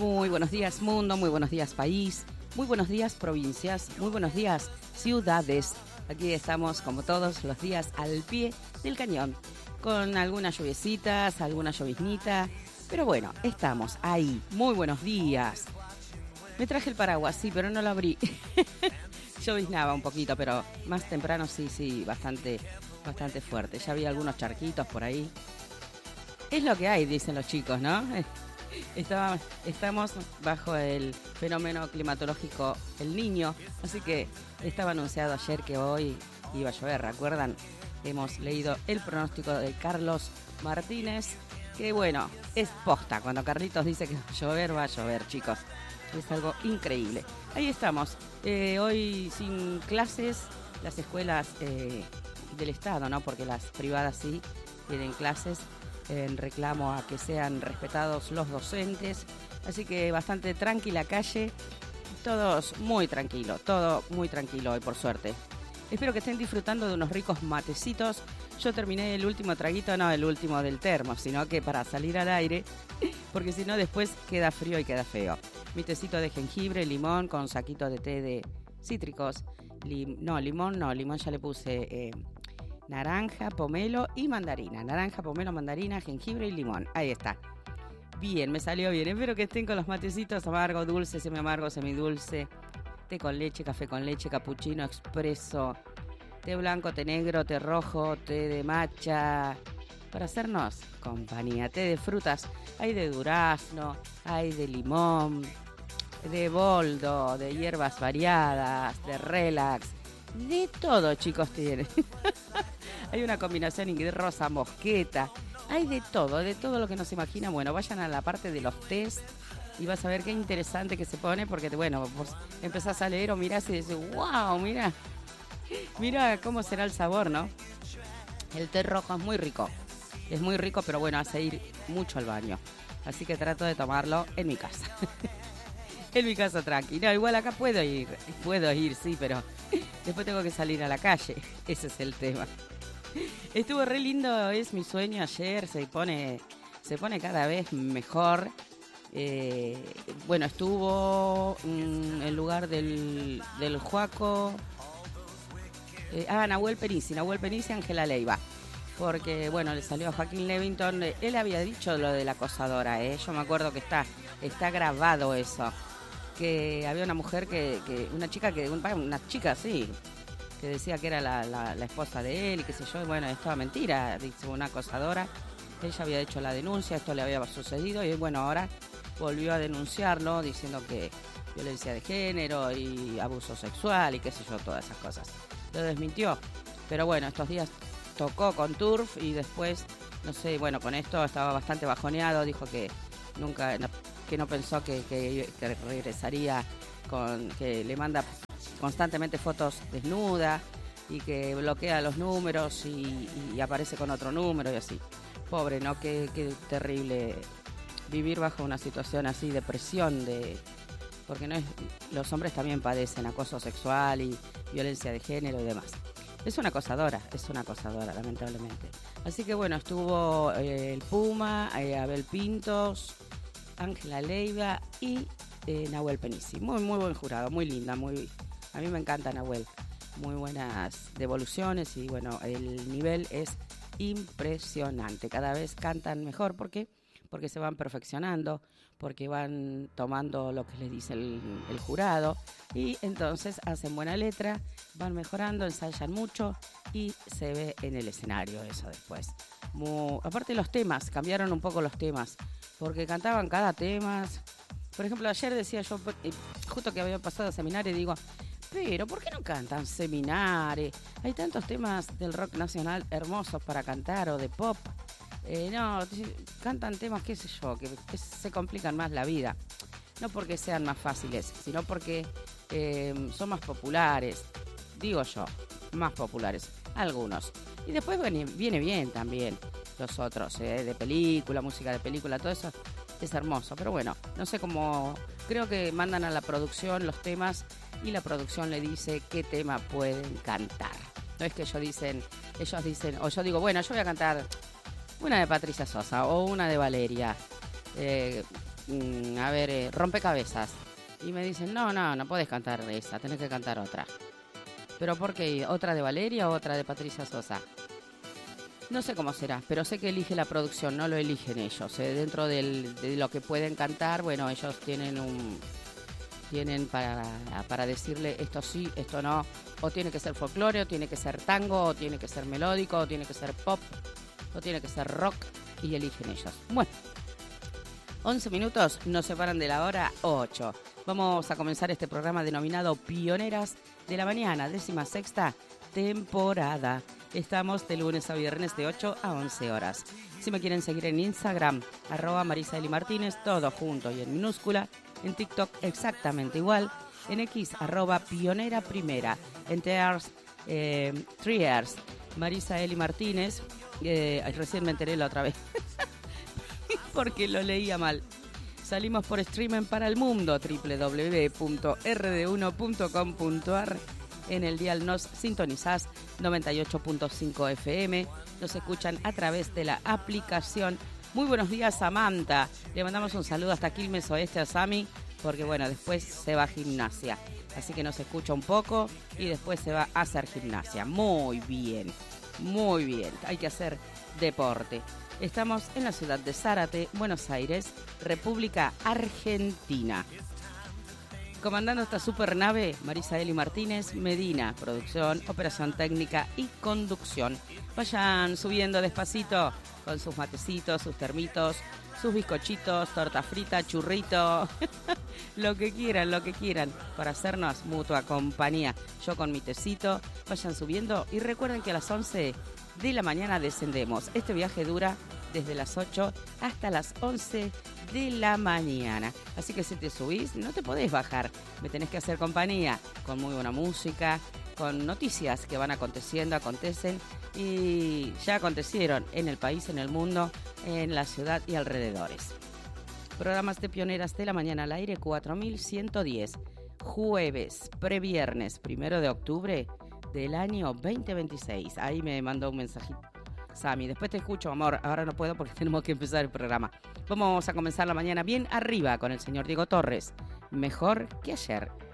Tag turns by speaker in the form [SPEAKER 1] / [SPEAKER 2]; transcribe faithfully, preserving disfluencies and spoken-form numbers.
[SPEAKER 1] Muy buenos días mundo, muy buenos días país, muy buenos días provincias, muy buenos días ciudades. Aquí estamos como todos los días al pie del cañón, con algunas lluviecitas, alguna lloviznita, pero bueno, estamos ahí. Muy buenos días. Me traje el paraguas, sí, pero no lo abrí. Lloviznaba un poquito, pero más temprano sí, sí, bastante, bastante fuerte. Ya había algunos charquitos por ahí. Es lo que hay, dicen los chicos, ¿no? Estaba, estamos bajo el fenómeno climatológico El Niño, así que estaba anunciado ayer que hoy iba a llover, ¿recuerdan? Hemos leído el pronóstico de Carlos Martínez, que bueno, es posta, cuando Carlitos dice que va a llover, va a llover, chicos. Es algo increíble. Ahí estamos, eh, hoy sin clases, las escuelas eh, del Estado, ¿no? Porque las privadas sí tienen clases, en reclamo a que sean respetados los docentes, así que bastante tranquila calle, todos muy tranquilo, todo muy tranquilo hoy por suerte. Espero que estén disfrutando de unos ricos matecitos. Yo terminé el último traguito, no el último del termo, sino que para salir al aire, porque si no después queda frío y queda feo. Mi tecito de jengibre, limón con saquito de té de cítricos, lim- no, limón no, limón ya le puse... Eh, naranja, pomelo y mandarina. Naranja, pomelo, mandarina, jengibre y limón. Ahí está. Bien, me salió bien. Espero que estén con los matecitos amargo, dulce, semi-amargo, semidulce. Té con leche, café con leche, cappuccino, expreso. Té blanco, té negro, té rojo, té de matcha. Para hacernos compañía. Té de frutas. Hay de durazno, hay de limón, de boldo, de hierbas variadas, de relax. De todo, chicos, tienen. Hay una combinación ingrid rosa, mosqueta. Hay de todo, de todo lo que nos imagina. Bueno, vayan a la parte de los test y vas a ver qué interesante que se pone, porque, bueno, vos empezás a leer o mirás y dices, wow, mira, mira cómo será el sabor, ¿no? El té rojo es muy rico. Es muy rico, pero bueno, hace ir mucho al baño. Así que trato de tomarlo en mi casa. En mi casa tranqui. No, igual acá puedo ir, puedo ir, sí, pero después tengo que salir a la calle. Ese es el tema. Estuvo re lindo, es mi sueño ayer, se pone, se pone cada vez mejor. Eh, bueno, estuvo en el lugar del, del Juaco. Eh, ah, Nahuel Penici, Nahuel Penici, Ángela Leiva. Porque, bueno, le salió a Joaquín Levington. Él había dicho lo de la acosadora, ¿eh? Yo me acuerdo que está, está grabado eso. Que había una mujer que, que una chica que, una chica, sí, que decía que era la, la, la esposa de él y qué sé yo, y bueno, esto era mentira, dice una acosadora. Ella había hecho la denuncia, esto le había sucedido y bueno, ahora volvió a denunciarlo diciendo que violencia de género y abuso sexual y qué sé yo, todas esas cosas. Lo desmintió, pero bueno, estos días tocó con Turf y después, no sé, bueno, con esto estaba bastante bajoneado, dijo que nunca, no, que no pensó que, que, que regresaría, con que le manda constantemente fotos desnuda y que bloquea los números y, y aparece con otro número y así. Pobre, ¿no? Qué, qué terrible vivir bajo una situación así de presión, de, porque no es, los hombres también padecen acoso sexual y violencia de género y demás. Es una acosadora, es una acosadora, lamentablemente. Así que bueno, estuvo eh, el Puma, eh, Abel Pintos, Ángela Leiva y eh, Nahuel Penici. Muy, muy buen jurado, muy linda, muy... A mí me encanta Nahuel, muy buenas devoluciones y bueno, el nivel es impresionante. Cada vez cantan mejor, ¿por qué? Porque se van perfeccionando, porque van tomando lo que les dice el, el jurado y entonces hacen buena letra, van mejorando, ensayan mucho y se ve en el escenario eso después. Muy, aparte los temas, cambiaron un poco los temas, porque cantaban cada tema. Por ejemplo, ayer decía yo, justo que había pasado a seminario, digo... Pero, ¿por qué no cantan Seminares? Hay tantos temas del rock nacional hermosos para cantar o de pop. Eh, no, cantan temas, qué sé yo, que, que se complican más la vida. No porque sean más fáciles, sino porque eh, son más populares. Digo yo, más populares. Algunos. Y después viene, viene bien también los otros, eh, de película, música de película, todo eso es hermoso. Pero bueno, no sé cómo... Creo que mandan a la producción los temas y la producción le dice qué tema pueden cantar. No es que ellos dicen, ellos dicen, o yo digo, bueno, yo voy a cantar una de Patricia Sosa o una de Valeria. Eh, mm, a ver, eh, rompecabezas. Y me dicen, no, no, no podés cantar esa, tenés que cantar otra. ¿Pero por qué? ¿Otra de Valeria o otra de Patricia Sosa? No sé cómo será, pero sé que elige la producción, no lo eligen ellos. Eh. Dentro del, de lo que pueden cantar, bueno, ellos tienen un tienen para, para decirle esto sí, esto no. O tiene que ser folclore, o tiene que ser tango, o tiene que ser melódico, o tiene que ser pop, o tiene que ser rock, y eligen ellos. Bueno, once minutos nos separan de la hora ocho. Vamos a comenzar este programa denominado Pioneras de la Mañana, décima sexta temporada. Estamos de lunes a viernes de ocho a once horas. Si me quieren seguir en Instagram, arroba Marisa Eli Martínez, todo junto y en minúscula. En TikTok exactamente igual. En X, arroba Pionera Primera. En Tears, eh, Triers, Marisa Eli Martínez. Eh, recién me enteré la otra vez. Porque lo leía mal. Salimos por streaming para el mundo, doble u doble u doble u punto r d uno punto com punto a r. En el dial nos sintonizás noventa y ocho punto cinco F M. Nos escuchan a través de la aplicación. Muy buenos días, Samantha. Le mandamos un saludo hasta Quilmes Oeste a Sami, porque bueno, después se va a gimnasia. Así que nos escucha un poco y después se va a hacer gimnasia. Muy bien, muy bien. Hay que hacer deporte. Estamos en la ciudad de Zárate, Buenos Aires, República Argentina. Comandando esta supernave, Marisa Eli Martínez Medina, producción, operación técnica y conducción. Vayan subiendo despacito con sus matecitos, sus termitos, sus bizcochitos, torta frita, churrito, lo que quieran, lo que quieran, para hacernos mutua compañía. Yo con mi tecito, vayan subiendo y recuerden que a las once de la mañana descendemos. Este viaje dura desde las ocho hasta las once de la mañana. Así que si te subís, no te podés bajar. Me tenés que hacer compañía con muy buena música, con noticias que van aconteciendo, acontecen y ya acontecieron en el país, en el mundo, en la ciudad y alrededores. Programas de Pioneras de la Mañana al aire cuatro mil ciento diez. Jueves, previernes, primero de octubre del año veinte veintiséis. Ahí me mandó un mensajito Sami. Después te escucho, amor. Ahora no puedo porque tenemos que empezar el programa. Vamos a comenzar la mañana bien arriba con el señor Diego Torres. Mejor que ayer.